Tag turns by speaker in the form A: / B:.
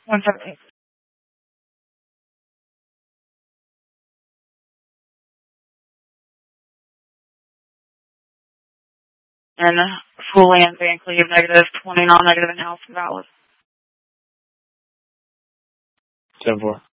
A: 178. And fully in Van Cleve, negative 20, non-negative in house, valid.
B: 10-4.